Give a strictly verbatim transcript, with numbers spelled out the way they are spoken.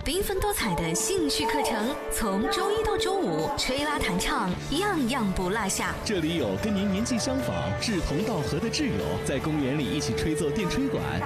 缤纷多彩的兴趣课程，从周一到周五，吹拉弹唱，样样不落下。 这里有跟您年纪相仿、志同道合的挚友，在公园里一起吹奏电吹管，